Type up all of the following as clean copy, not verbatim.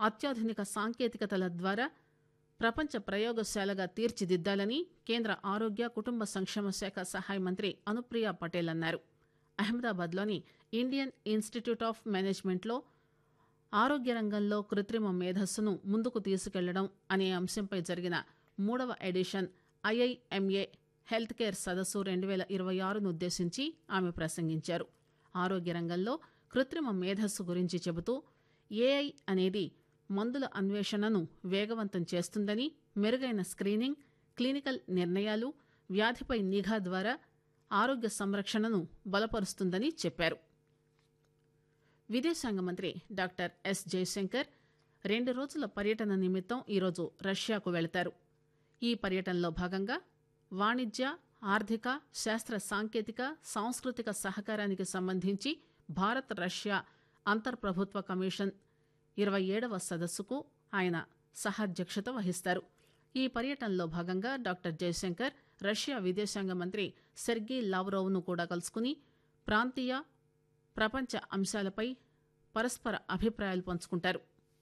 అత్యాధునిక సాంకేతికతల ద్వారా ప్రపంచ ప్రయోగశాలగా తీర్చిదిద్దాలని కేంద్ర ఆరోగ్య కుటుంబ సంక్షేమ శాఖ సహాయ మంత్రి అనుప్రియ పటేల్ అన్నారు. అహ్మదాబాద్లోని ఇండియన్ ఇన్స్టిట్యూట్ ఆఫ్ మేనేజ్మెంట్లో ఆరోగ్య రంగంలో కృత్రిమ మేధస్సును ముందుకు తీసుకెళ్లడం అనే అంశంపై జరిగిన 3వ ఎడిషన్ ఐఐఎంఏ హెల్త్ కేర్ సదస్సు 2026ను ఉద్దేశించి ఆమె ప్రసంగించారు. ఆరోగ్య రంగంలో కృత్రిమ మేధస్సు గురించి చెబుతూ ఏఐ అనేది మందుల అన్వేషణను వేగవంతం చేస్తుందని, మెరుగైన స్క్రీనింగ్, క్లినికల్ నిర్ణయాలు, వ్యాధిపై నిఘా ద్వారా ఆరోగ్య సంరక్షణను బలపరుస్తుందని చెప్పారు. విదేశాంగ మంత్రి డాక్టర్ ఎస్ జయశంకర్ 2 రోజుల పర్యటన నిమిత్తం ఈరోజు రష్యాకు వెళతారు. ఈ పర్యటనలో భాగంగా వాణిజ్య, ఆర్థిక, శాస్త్ర సాంకేతిక, సాంస్కృతిక సహకారానికి సంబంధించి భారత్ రష్యా అంతర్ప్రభుత్వ కమిషన్ 27వ సదస్సుకు ఆయన సహాధ్యక్షత వహిస్తారు. ఈ పర్యటనలో భాగంగా డాక్టర్ జయశంకర్ రష్యా విదేశాంగ మంత్రి సెర్గీ లావ్రోవ్ను కూడా కలుసుకుని ప్రాంతీయ, ప్రపంచ అంశాలపై పరస్పర అభిప్రాయాలు పంచుకుంటారు.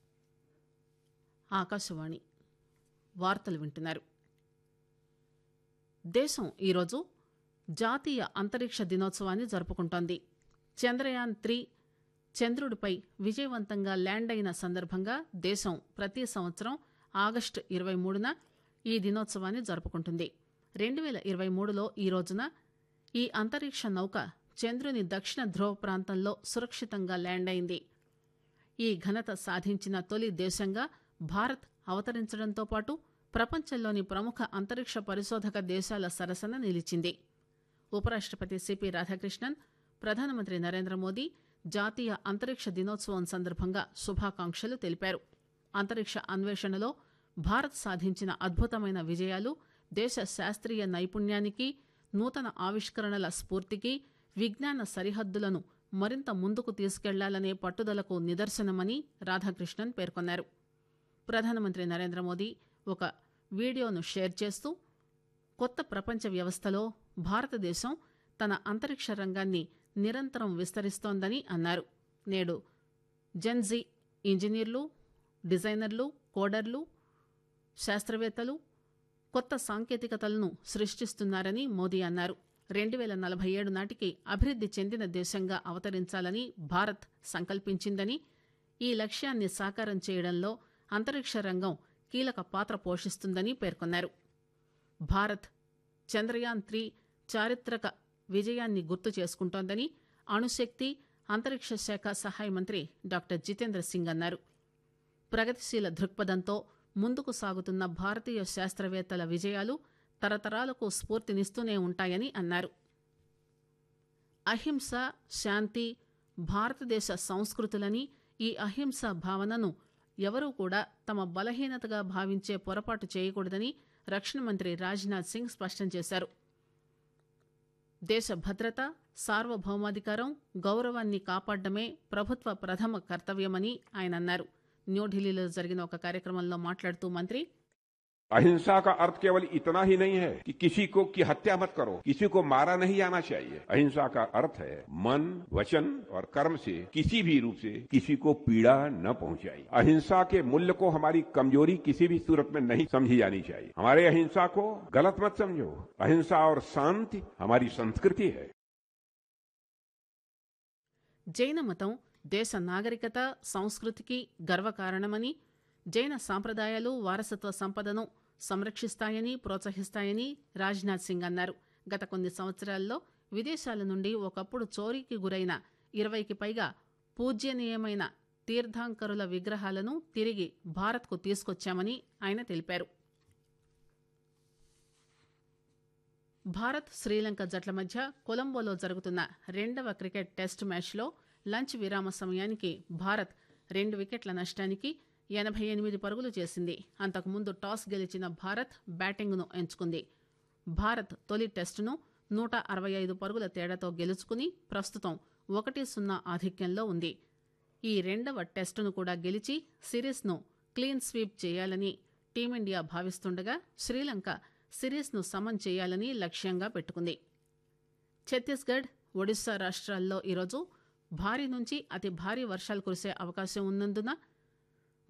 ఆకాశవాణి వార్తలు వింటున్నారు. దేశం ఈరోజు జాతీయ అంతరిక్ష దినోత్సవాన్ని జరుపుకుంటోంది. చంద్రయాన్-3 చంద్రుడిపై విజయవంతంగా ల్యాండ్ అయిన సందర్భంగా దేశం ప్రతి సంవత్సరం ఆగస్టు 23న ఈ దినోత్సవాన్ని జరుపుకుంటుంది. 2023లో ఈ రోజున ఈ అంతరిక్ష నౌక చంద్రుని దక్షిణ ధ్రువ ప్రాంతంలో సురక్షితంగా ల్యాండ్ అయింది. ఈ ఘనత సాధించిన తొలి దేశంగా భారత్ అవతరించడంతో పాటు ప్రపంచంలోని ప్రముఖ అంతరిక్ష పరిశోధక దేశాల సరసన నిలిచింది. ఉపరాష్టపతి సిపి రాధాకృష్ణన్, ప్రధానమంత్రి నరేంద్ర మోదీ జాతీయ అంతరిక్ష దినోత్సవం సందర్భంగా శుభాకాంక్షలు తెలిపారు. అంతరిక్ష అన్వేషణలో భారత్ సాధించిన అద్భుతమైన విజయాలు దేశ శాస్త్రీయ నైపుణ్యానికి, నూతన ఆవిష్కరణల స్ఫూర్తికి, విజ్ఞాన సరిహద్దులను మరింత ముందుకు తీసుకెళ్లాలనే పట్టుదలకు నిదర్శనమని రాధాకృష్ణన్ పేర్కొన్నారు. ప్రధానమంత్రి నరేంద్ర మోదీ ఒక వీడియోను షేర్ చేస్తూ కొత్త ప్రపంచ వ్యవస్థలో భారతదేశం తన అంతరిక్ష రంగాన్ని నిరంతరం విస్తరిస్తోందని అన్నారు. నేడు జెన్జీ ఇంజనీర్లు, డిజైనర్లు, కోడర్లు, శాస్త్రవేత్తలు కొత్త సాంకేతికతలను సృష్టిస్తున్నారని మోదీ అన్నారు. 2047 నాటికి అభివృద్ది చెందిన దేశంగా అవతరించాలని భారత్ సంకల్పించిందని, ఈ లక్ష్యాన్ని సాకారం చేయడంలో అంతరిక్ష రంగం కీలక పాత్ర పోషిస్తుందని పేర్కొన్నారు. భారత్ చంద్రయాన్-3 చారిత్రక విజయాన్ని గుర్తు చేసుకుంటోందని అణుశక్తి, అంతరిక్ష శాఖ సహాయ మంత్రి డాక్టర్ జితేంద్ర సింగ్ అన్నారు. ప్రగతిశీల దృక్పథంతో ముందుకు సాగుతున్న భారతీయ శాస్త్రవేత్తల విజయాలు తరతరాలకు స్ఫూర్తినిస్తూనే ఉంటాయని అన్నారు. అహింస, శాంతి భారతదేశ సంస్కృతులని, ఈ అహింస భావనను ఎవరూ కూడా తమ బలహీనతగా భావించే పొరపాటు చేయకూడదని రక్షణ మంత్రి రాజ్నాథ్ సింగ్ స్పష్టం చేశారు. దేశ భద్రత, సార్వభౌమాధికారం, గౌరవాన్ని కాపాడడమే ప్రభుత్వ ప్రథమ కర్తవ్యమని ఆయన అన్నారు. న్యూఢిల్లీలో జరిగిన ఒక కార్యక్రమంలో మాట్లాడుతూ మంత్రి अहिंसा का अर्थ केवल इतना ही नहीं है कि किसी को की हत्या मत करो, किसी को मारा नहीं जाना चाहिए। अहिंसा का अर्थ है मन, वचन और कर्म से किसी भी रूप से किसी को पीड़ा न पहुंचाई। अहिंसा के मूल्य को हमारी कमजोरी किसी भी सूरत में नहीं समझी जानी चाहिए। हमारे अहिंसा को गलत मत समझो। अहिंसा और शांति हमारी संस्कृति है। జైన మతం దేశ నాగరికత, సంస్కృతికి గర్వకారణమని, జైన సాంప్రదాయాలు వారసత్వ సంపదను సంరక్షిస్తాయని, ప్రోత్సహిస్తాయని రాజ్నాథ్ సింగ్ అన్నారు. గత కొన్ని సంవత్సరాల్లో విదేశాల నుండి ఒకప్పుడు చోరీకి గురైన 20కి పైగా పూజ్యనీయమైన తీర్థాంకరుల విగ్రహాలను తిరిగి భారత్కు తీసుకొచ్చామని ఆయన తెలిపారు. భారత్, శ్రీలంక జట్ల మధ్య కొలంబోలో జరుగుతున్న 2వ క్రికెట్ టెస్ట్ మ్యాచ్లో లంచ్ విరామ సమయానికి భారత్ 2 వికెట్ల నష్టానికి 88 పరుగులు చేసింది. అంతకుముందు టాస్ గెలిచిన భారత్ బ్యాటింగ్ను ఎంచుకుంది. భారత్ తొలి టెస్టును 165 పరుగుల తేడాతో గెలుచుకుని ప్రస్తుతం 1-0 ఆధిక్యంలో ఉంది. ఈ 2వ టెస్టును కూడా గెలిచి సిరీస్ను క్లీన్ స్వీప్ చేయాలని టీమిండియా భావిస్తుండగా శ్రీలంక సిరీస్ను సమన్ చేయాలని లక్ష్యంగా పెట్టుకుంది. ఛత్తీస్గఢ్, ఒడిశా రాష్ట్రాల్లో ఈరోజు భారీ నుంచి అతి భారీ వర్షాలు కురిసే అవకాశం ఉన్నందున